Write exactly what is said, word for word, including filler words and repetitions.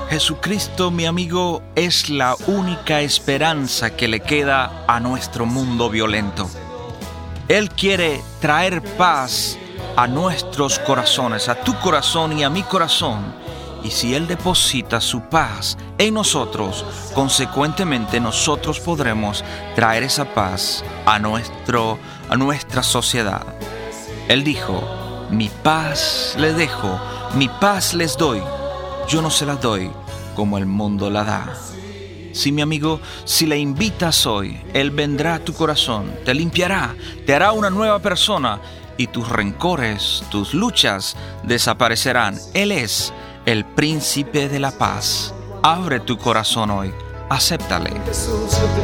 Jesucristo, mi amigo, es la única esperanza que le queda a nuestro mundo violento. Él quiere traer paz a nuestros corazones, a tu corazón y a mi corazón. Y si Él deposita su paz en nosotros, consecuentemente nosotros podremos traer esa paz a, nuestro, a nuestra sociedad. Él dijo, mi paz les dejo, mi paz les doy. Yo no se la doy como el mundo la da. Sí, mi amigo, si le invitas hoy, Él vendrá a tu corazón, te limpiará, te hará una nueva persona y tus rencores, tus luchas desaparecerán. Él es el príncipe de la paz. Abre tu corazón hoy, acéptale. Jesús, yo te